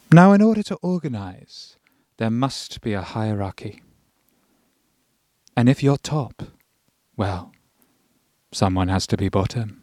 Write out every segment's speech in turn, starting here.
Now, in order to organize, there must be a hierarchy. And if you're top, well, someone has to be bottom.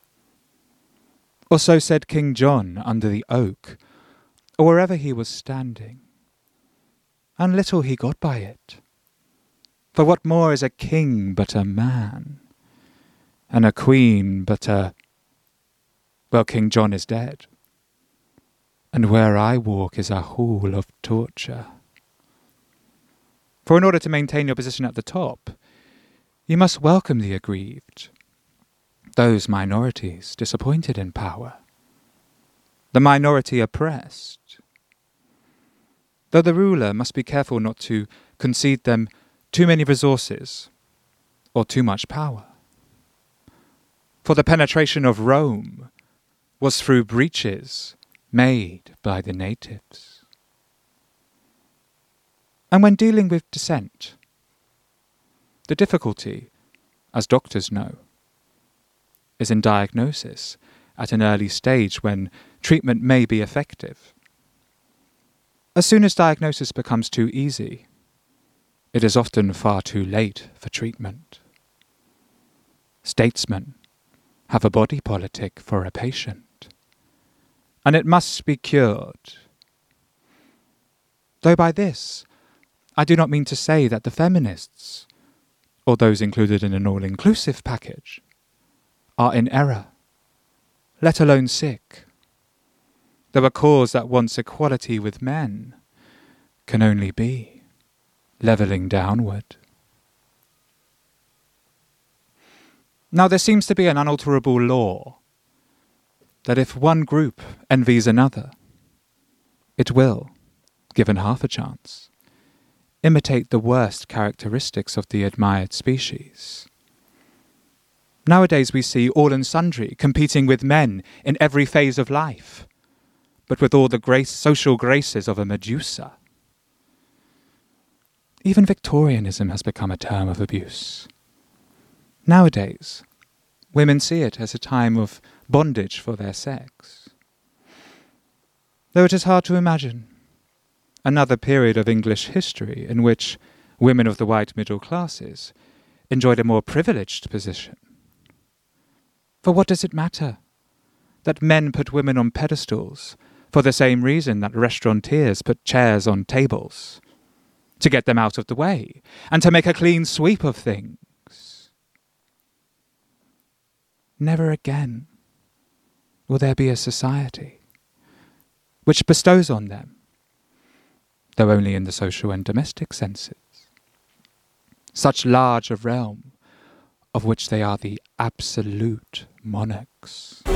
Or so said King John under the oak, or wherever he was standing. And little he got by it. For what more is a king but a man? And a queen but a... Well, King John is dead. And where I walk is a hall of torture. For in order to maintain your position at the top, you must welcome the aggrieved, those minorities disappointed in power, the minority oppressed. Though the ruler must be careful not to concede them too many resources or too much power. For the penetration of Rome was through breaches made by the natives. And when dealing with dissent, the difficulty, as doctors know, is in diagnosis at an early stage when treatment may be effective. As soon as diagnosis becomes too easy, it is often far too late for treatment. Statesmen have a body politic for a patient, and it must be cured. Though by this, I do not mean to say that the feminists, or those included in an all-inclusive package, are in error, let alone sick. Though a cause that wants equality with men can only be levelling downward. Now there seems to be an unalterable law that if one group envies another, it will, given half a chance, imitate the worst characteristics of the admired species. Nowadays we see all and sundry competing with men in every phase of life, but with all the social graces of a Medusa. Even Victorianism has become a term of abuse. Nowadays, women see it as a time of bondage for their sex. Though it is hard to imagine another period of English history in which women of the white middle classes enjoyed a more privileged position. For what does it matter that men put women on pedestals for the same reason that restaurateurs put chairs on tables? To get them out of the way, and to make a clean sweep of things. Never again will there be a society which bestows on them, though only in the social and domestic senses, such large a realm of which they are the absolute monarchs.